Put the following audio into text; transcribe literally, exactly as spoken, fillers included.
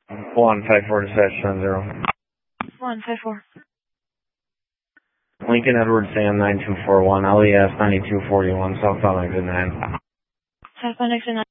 one five four dispatch ten zero. one five four. Lincoln Edward Sam nine two four one, L E S ninety-two forty-one, southbound exit nine. Southbound exit nine.